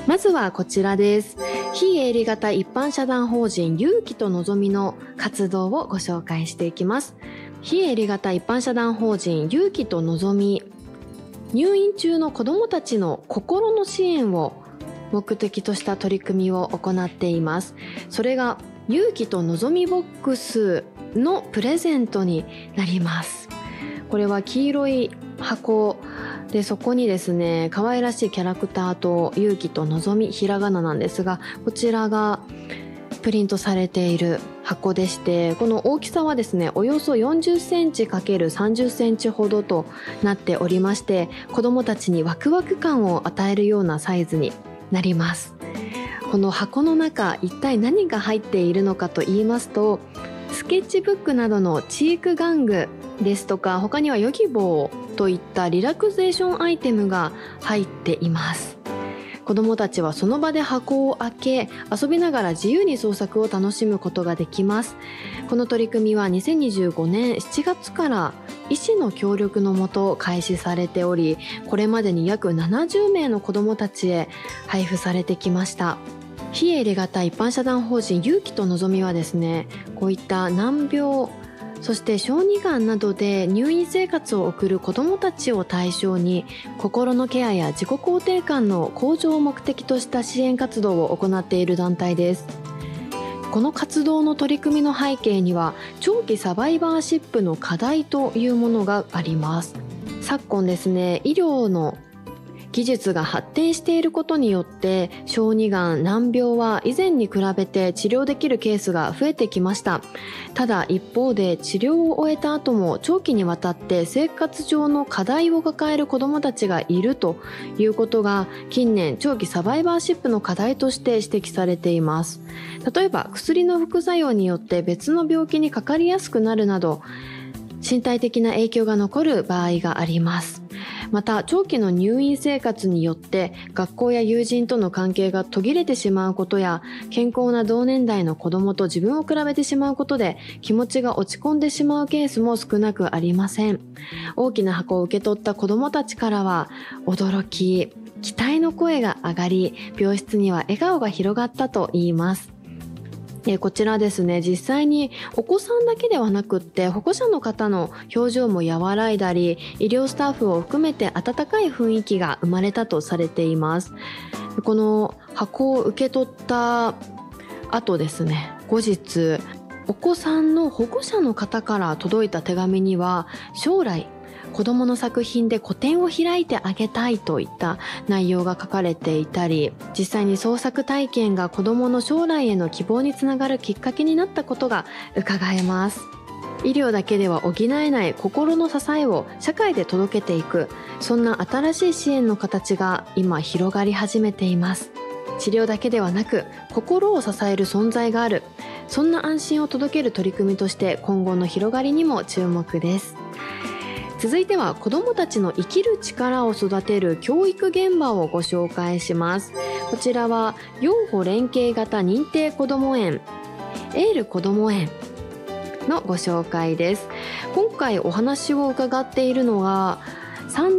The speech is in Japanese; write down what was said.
まずはこちらです。非営利型一般社団法人勇気とのぞみの活動をご紹介していきます。非営利型一般社団法人勇気とのぞみ、入院中の子どもたちの心の支援を目的とした取り組みを行っています。それが勇気とのぞみボックスのプレゼントになります。これは黄色い箱で、そこにですね、可愛らしいキャラクターと勇気とのぞみ、ひらがななんですが、こちらがプリントされている箱でして、この大きさはですね、およそ40センチ ×30 センチほどとなっておりまして、子どもたちにワクワク感を与えるようなサイズになります。この箱の中、一体何が入っているのかと言いますと、スケッチブックなどのチーク玩具ですとか、他にはヨギボーといったリラクゼーションアイテムが入っています。子どもたちはその場で箱を開け、遊びながら自由に創作を楽しむことができます。この取り組みは2025年7月から医師の協力のもと開始されており、これまでに約70名の子どもたちへ配布されてきました。非営利型一般社団法人勇気とのぞみはですね、こういった難病、そして小児がんなどで入院生活を送る子どもたちを対象に、心のケアや自己肯定感の向上を目的とした支援活動を行っている団体です。この活動の取り組みの背景には、長期サバイバーシップの課題というものがあります。昨今ですね、医療の技術が発展していることによって、小児がん、難病は以前に比べて治療できるケースが増えてきました。ただ一方で、治療を終えた後も長期にわたって生活上の課題を抱える子どもたちがいるということが、近年長期サバイバーシップの課題として指摘されています。例えば薬の副作用によって別の病気にかかりやすくなるなど、身体的な影響が残る場合があります。また長期の入院生活によって学校や友人との関係が途切れてしまうことや、健康な同年代の子どもと自分を比べてしまうことで気持ちが落ち込んでしまうケースも少なくありません。大きな箱を受け取った子どもたちからは驚き、期待の声が上がり、病室には笑顔が広がったといいます。こちらですね、実際にお子さんだけではなくって保護者の方の表情も和らいだり、医療スタッフを含めて温かい雰囲気が生まれたとされています。この箱を受け取った後ですね、後日お子さんの保護者の方から届いた手紙には、将来子どもの作品で個展を開いてあげたいといった内容が書かれていたり、実際に創作体験が子どもの将来への希望につながるきっかけになったことが伺えます。医療だけでは補えない心の支えを社会で届けていく、そんな新しい支援の形が今広がり始めています。治療だけではなく心を支える存在がある、そんな安心を届ける取り組みとして今後の広がりにも注目です。続いては子どもたちの生きる力を育てる教育現場をご紹介します。こちらは養護連携型認定こども園、エールこども園のご紹介です。今回お話を伺っているのは